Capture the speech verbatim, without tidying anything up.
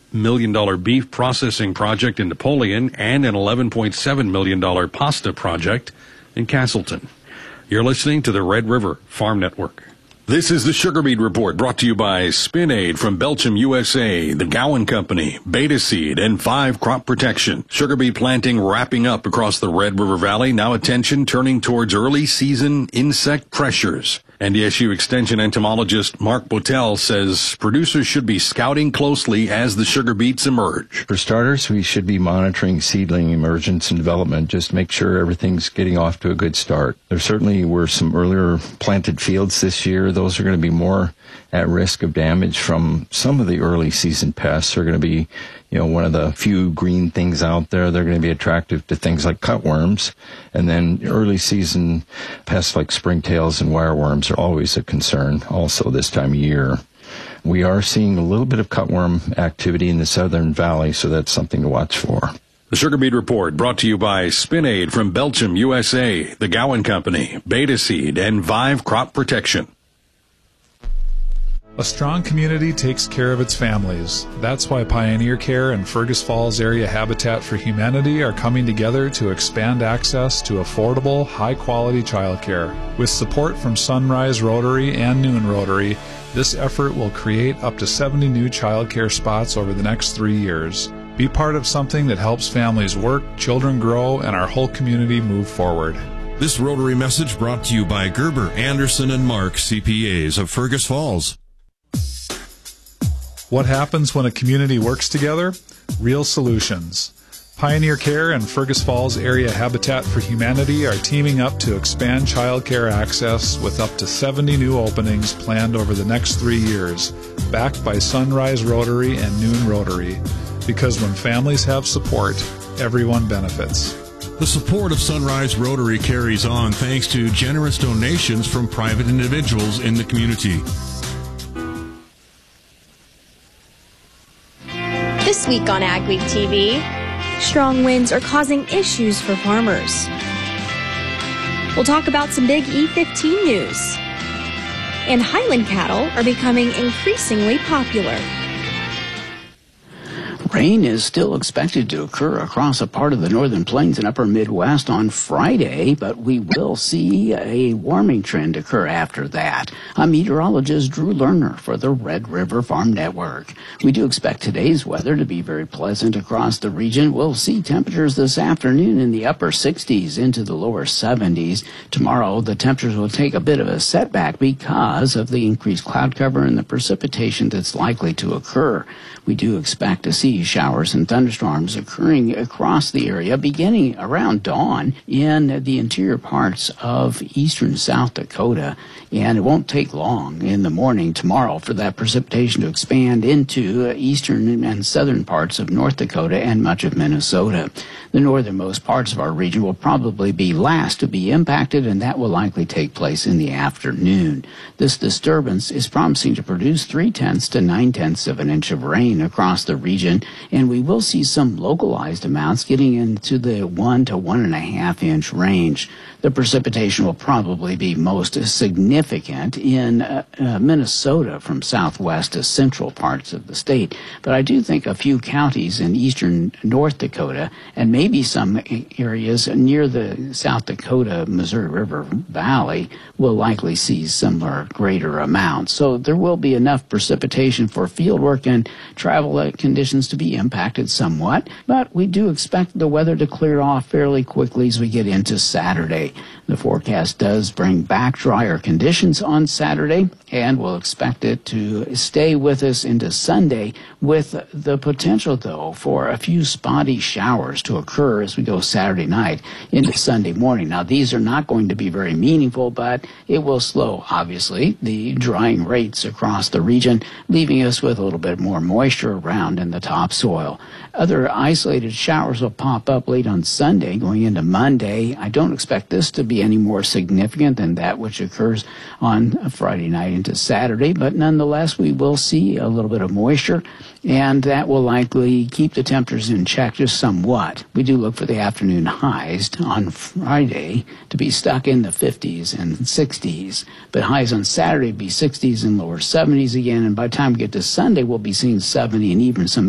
million dollars beef processing project in Napoleon and an eleven point seven million dollars pasta project in Castleton. You're listening to the Red River Farm Network. This is the Sugar Beet Report, brought to you by SpinAid from Belchim, U S A, the Gowan Company, Beta Seed, and Five Crop Protection. Sugar beet planting wrapping up across the Red River Valley. Now attention turning towards early season insect pressures. N D S U Extension entomologist Mark Botel says producers should be scouting closely as the sugar beets emerge. For starters, we should be monitoring seedling emergence and development, just make sure everything's getting off to a good start. There certainly were some earlier planted fields this year. Those are going to be more at risk of damage from some of the early season pests. They're going to be, you know, one of the few green things out there. They're going to be attractive to things like cutworms. And then early season pests like springtails and wireworms are always a concern also this time of year. We are seeing a little bit of cutworm activity in the Southern Valley, so that's something to watch for. The Sugar Beet Report brought to you by SpinAid from Belchim, U S A, the Gowan Company, Beta Seed, and Vive Crop Protection. A strong community takes care of its families. That's why Pioneer Care and Fergus Falls Area Habitat for Humanity are coming together to expand access to affordable, high-quality childcare. With support from Sunrise Rotary and Noon Rotary, this effort will create up to seventy new childcare spots over the next three years. Be part of something that helps families work, children grow, and our whole community move forward. This Rotary message brought to you by Gerber, Anderson, and Mark, C P As of Fergus Falls. What happens when a community works together? Real solutions. Pioneer Care and Fergus Falls Area Habitat for Humanity are teaming up to expand child care access with up to seventy new openings planned over the next three years, backed by Sunrise Rotary and Noon Rotary. Because when families have support, everyone benefits. The support of Sunrise Rotary carries on thanks to generous donations from private individuals in the community. This week on Ag Week T V, strong winds are causing issues for farmers. We'll talk about some big E fifteen news. And Highland cattle are becoming increasingly popular. Rain is still expected to occur across a part of the northern plains and upper Midwest on Friday, but we will see a warming trend occur after that. I'm meteorologist Drew Lerner for the Red River Farm Network. We do expect today's weather to be very pleasant across the region. We'll see temperatures this afternoon in the upper sixties into the lower seventies. Tomorrow, the temperatures will take a bit of a setback because of the increased cloud cover and the precipitation that's likely to occur. We do expect to see showers and thunderstorms occurring across the area beginning around dawn in the interior parts of eastern South Dakota. And it won't take long in the morning tomorrow for that precipitation to expand into eastern and southern parts of North Dakota and much of Minnesota. The northernmost parts of our region will probably be last to be impacted, and that will likely take place in the afternoon. This disturbance is promising to produce three-tenths to nine-tenths of an inch of rain across the region, and we will see some localized amounts getting into the one to one and a half inch range. The precipitation will probably be most significant in uh, uh, Minnesota from southwest to central parts of the state. But I do think a few counties in eastern North Dakota and maybe some areas near the South Dakota Missouri River Valley will likely see similar greater amounts. So there will be enough precipitation for fieldwork and travel conditions to be impacted somewhat. But we do expect the weather to clear off fairly quickly as we get into Saturday. The forecast does bring back drier conditions on Saturday, and we'll expect it to stay with us into Sunday, with the potential, though, for a few spotty showers to occur as we go Saturday night into Sunday morning. Now, these are not going to be very meaningful, but it will slow, obviously, the drying rates across the region, leaving us with a little bit more moisture around in the topsoil. Other isolated showers will pop up late on Sunday going into Monday. I don't expect this to be any more significant than that which occurs on Friday night into Saturday, but nonetheless we will see a little bit of moisture, and that will likely keep the temperatures in check just somewhat. We do look for the afternoon highs on Friday to be stuck in the fifties and sixties, but highs on Saturday be sixties and lower seventies again, and by the time we get to Sunday we'll be seeing seventy and even some